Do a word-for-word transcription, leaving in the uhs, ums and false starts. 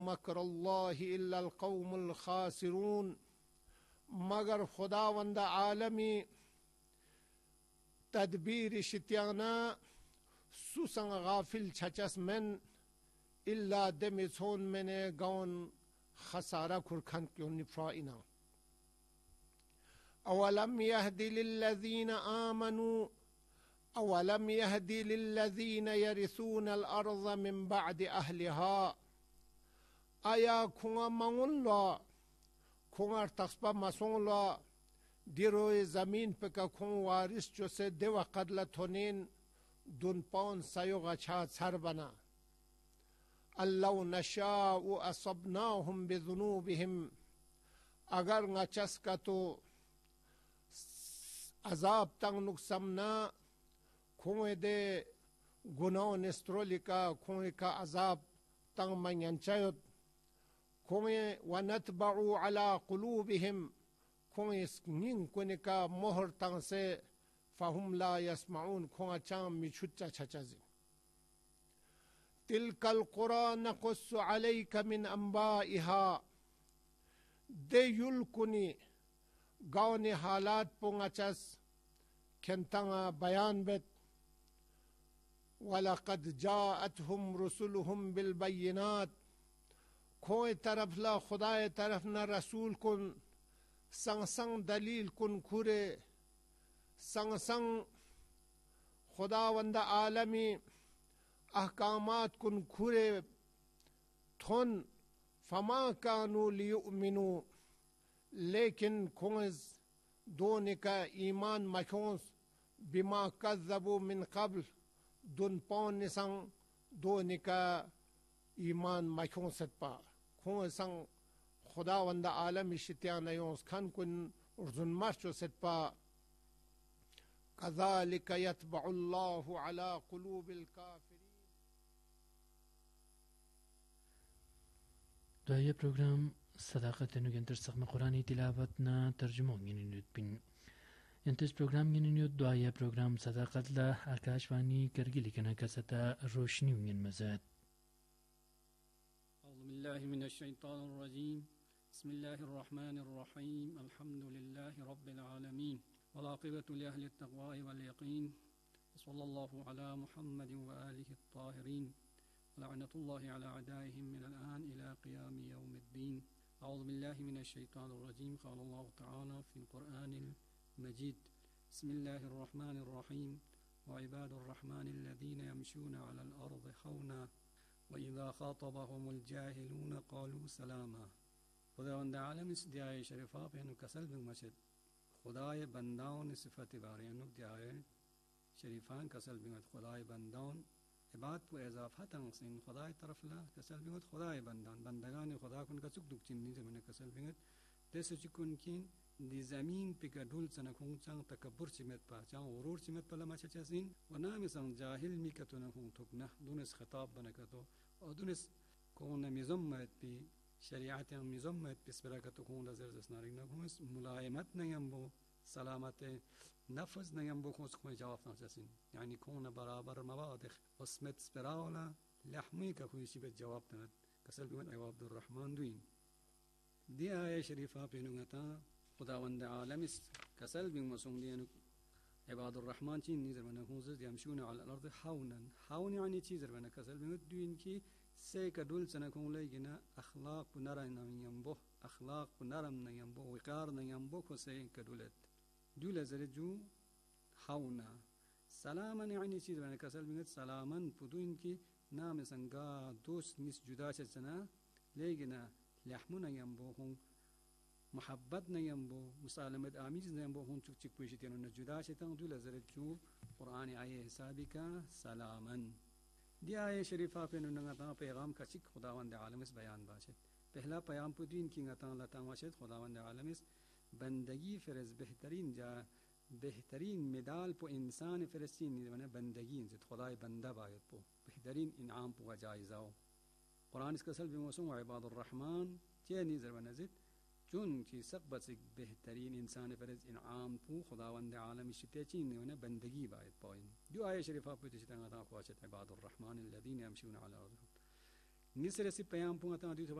मकरुल्लाहि इल्लल कौमुल खासिरून, मगर खुदावंद आलमी तदबीर शित्याना सुसंग गाफिल छचस में इल्ला दमिसोन मैंने गौन खसारा खुरखन क्यों निफ्राइना। अवलम यहदि लिल्लज़ीना आमनू अवलम यहदि लिल्लज़ीना यरिसूना अल अर्ज़ मिन बअदि अहलिहा, आया खुंगा मंगुल्ला खुंगा तस्पा मसोंला दिरोए जमीन पे का खुं वारिस जो से देवा कदला थोनेन दुन पौन सयोग अच्छा सर बना। अल्लाह नशाउ असबनाहुम बिजुनूबिहिम, अगर ngachas का तो अजाब तंग नुकसमना खुए दे गुनाह निस्ट्रोलिका खुए का अजाब तंग मंयंचयत खुए वनतबउ अला कुलूबिहिम खुए निंग कुने का मोहर तंग से फहुम ला यस्माउन खुआ चाम मिछुच्चा छचाजी। तिलकल कुरा नकुस्सु अलैका मिन अंबाइहा, दे युलकुनी गावने हालात पोंगचस खेंतंगा बयान बेत। वलक़द जाअतहुम रुसुलुहुम बिल बय्यिनात, खोए तरफ ला खुदाए तरफ न रसूल कुन संग संग दलील कुन खुरे संग संग खुदावंद आलमी अहकामात कुन खुरे थोन फमा कानू लियुमिनू, लेकिन खुंस दोने का ईमान मखोंस बिमा कज़्ज़बू मिन क़ब्ल दुन पौन निसंग दोने का ईमान मखोंसत पा खुंसंग खुदावंद आलमी शित्यानयोंस खन कुन उर्जुन मर्चो सत पा। कज़ालिक यत्बउल्लाहु अला क़ुलूबिल काफ़िरीन। دعای program صداقت نوگنتر سخم قرآنی تلاوت نا ترجمه گینید بین. انتش program گینید دعای program صداقت لا آکاشوانی کرگیلی کنا کستا روشنی ونگن مزاد. أعوذ بالله من الشيطان الرجيم. بسم الله الرحمن الرحيم. الحمد لله رب العالمين، والعاقبة لأهل التقوى واليقين، وصلى الله على محمد وآله الطاهرين، ولعنة الله على أعدائهم من الآن إلى قيام يوم الدين. أعوذ بالله من الشيطان الرجيم. قال الله تعالى في القرآن المجيد: بسم الله الرحمن الرحيم. وعباد الرحمن الذين يمشون على الأرض خونا وإذا خاطبهم الجاهلون قالوا سلاما. خداوند عالم اس دعائے شریفہ پہنو کسل بن مشد خدای بنداؤن صفت بارینو دعائے شریفان کسل بن خدای بنداؤن عباد پو اضافہ تنقسین خدای طرف لا کسل بن خدای بندان بندگان خدا کن کا چک دک چنی زمین کسل بن دس چکن کین دی زمین پہ کا ڈول سنکھوں چنگ تکبر چمت پا چنگ غرور چمت پا لما چچسین و نام سنگ جاہل می کتو نکھوں تکنا دونس خطاب بنکتو اور دونس کون مزمت پی شریعت مزمت پس برکتو کون لزر زسنارین نکھونس ملائمت نیم بو سلامت نفس نیم بو خونس کون جواب نچسین یعنی کون برابر موادخ اسمت سپراولا لحمی کا خویشی بت جواب تنت کسل بیون ایو عبدالرحمن دوین دی آیه شریفہ پینونگتا خداوند عالم اس کسل بین مسون دینو عباد الرحمن چین نیزر بنا خونزز یمشون علی الارض حونا حون یعنی چیزر بنا کسل بین دوین کی سيك دول سنكون لينا أخلاق بنرنا ينبه أخلاق بنرم ينبه وقارنا ينبه وسيك دولت دولة زرجو حونا سلاما يعني شيء بنا كسل بنت سلاما بدون كي نام سنجا دوست نس جداشة سنة لينا لحمنا ينبه محبتنا ينبه مسالمة آميزنا ينبه هون تشك تشك بيشتين ونجداشة تان دولة زرجو قرآن آية حسابك سلاما دی آئے شریفہ پہ ننگتا پیغام کا چک خداوند عالم اس بیان باشد. پہلا پیام پدین کی نگتا لتا باشد خداوند عالم اس بندگی فرز بہترین جا بہترین مدال پو انسان فرستین نیزمانه بندگی انزد خدای بنده باید پو بہترین انعام پو جائزاو قرآن اس کسل بموسم عباد الرحمن چه نیزر ونزد چون کی سقبت سک بہترین انسان فرز انعام پو خداوند عالم شتے چین نیونه بندگی باید پاین. دو آیه شریفہ پو تشتنگتا خواشت عباد الرحمن الذین یمشون علی الارض Nisere si payam punga tanga